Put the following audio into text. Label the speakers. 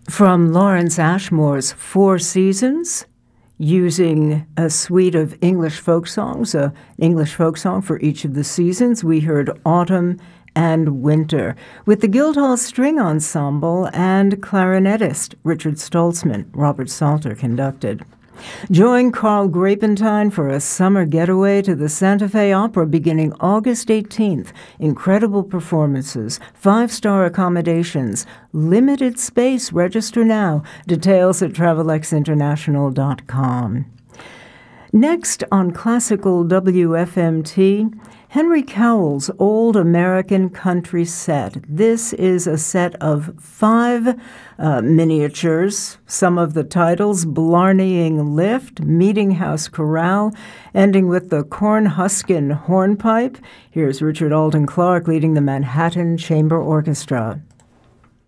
Speaker 1: From Lawrence Ashmore's Four Seasons, using a suite of English folk songs, an English folk song for each of the seasons, we heard Autumn and Winter, with the Guildhall String Ensemble and clarinetist Richard Stoltzman. Robert Salter conducted. Join Carl Grapentine for a summer getaway to the Santa Fe Opera beginning August 18th. Incredible performances, 5-star accommodations, limited space. Register now. Details at travelexinternational.com. Next on Classical WFMT, Henry Cowell's Old American Country Set. This is a set of 5 miniatures. Some of the titles: Blarneying Lift, Meeting House Chorale, ending with the Cornhuskin Hornpipe. Here's Richard Alden Clark leading the Manhattan Chamber Orchestra.